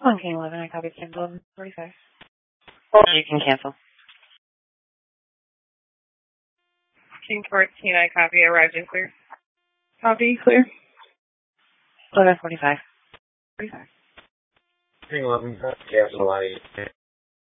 1 King 11, I copy King 11, 45. Or you can cancel. King 14, I copy, arrived and clear. Copy, clear. 11:45. 45. King 11, cancel,